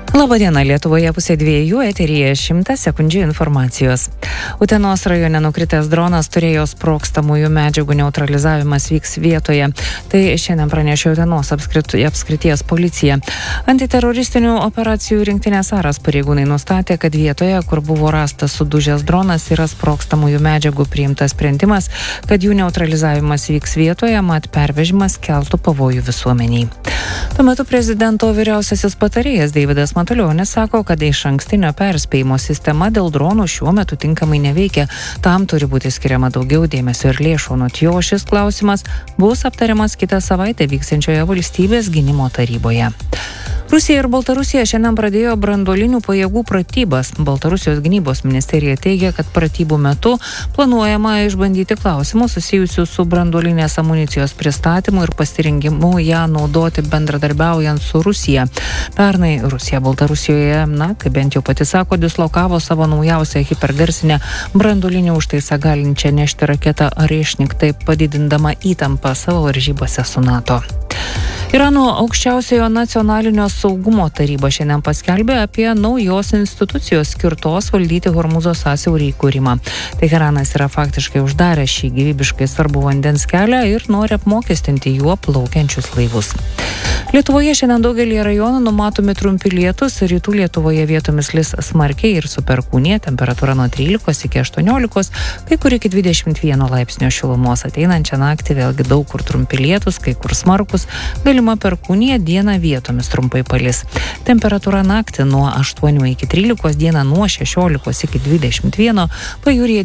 Labadiena, Lietuvoje 1:02, eteryje 100 sekundžių informacijos. Utenos rajone nukritęs dronas turėjo sprogstamųjų medžiagų neutralizavimas vyks vietoje. Tai šiandien pranešė Utenos apskrities policija. Antiteroristinių operacijų rinktinės Aras pareigūnai nustatė, kad vietoje, kur buvo rastas sudužęs dronas, yra sprogstamųjų medžiagų. Priimtas sprendimas, kad jų neutralizavimas vyks vietoje, mat pervežimas keltų pavojų visuomeniai. Tuo metu prezidento vyriausiasis patarėjas Deividas Matulionis sako, kad išankstinio perspėjimo sistema dėl dronų šiuo metu tinkamai neveikia. Tam turi būti skiriama daugiau dėmesio ir lėšų. Anot jo, šis klausimas bus aptariamas kitą savaitę vyksiančioje valstybės gynimo taryboje. Rusija ir Baltarusija šiandien pradėjo branduolinių pajėgų pratybas. Baltarusijos gynybos ministerija teigia, kad pratybų metu planuojama išbandyti klausimus susijusius su branduolinės amunicijos pristatymu ir pasirengimu ją naudoti bendradarbiaujant su Rusija. Pernai Rusija Baltarusijoje, kaip bent jau pati sako, dislokavo savo naujausią hipergarsinę branduolinį užtaisą galinčią nešti raketą Arešnik, taip padidindama įtampą savo varžybose su NATO. Irano aukščiausiojo nacionalinio saugumo taryba šiandien paskelbė apie naujos institucijos skirtos valdyti Hormūzo sąsiaurį įkūrimą. Teheranas yra faktiškai uždaręs šį gyvybiškai svarbų vandens kelią ir nori apmokestinti juo plaukiančius laivus. Lietuvoje šiandien daugelį rajonų numatomi trumpi lietūs, rytų Lietuvoje vietomis lis smarkiai ir su perkūnija, temperatūra nuo 13 iki 18, kai kur iki 21 laipsnio šilumos. Ateinančią naktį vėlgi daug kur trumpi lietūs, kai kur smarkus, galima perkūnija, dieną vietomis trumpai palis. Temperatūra naktį nuo 8 iki 13, dieną nuo 16 iki 21, pajūryje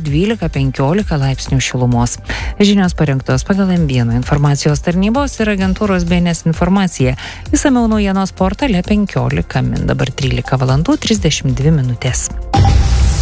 12-15 laipsnių šilumos. Žinios parengtos pagal M1 informacijos tarnybos ir agentūros BNS informacija. Išsamiau naujienos portale 15 min. Dabar 13:32.